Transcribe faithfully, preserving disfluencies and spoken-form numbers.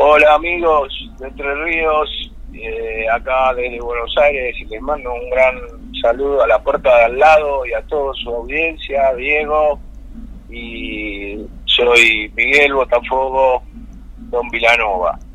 Hola amigos de Entre Ríos, eh, acá desde Buenos Aires, y les mando un gran saludo a la puerta de al lado y a toda su audiencia, Diego, y soy Miguel Botafogo Don Vilanova.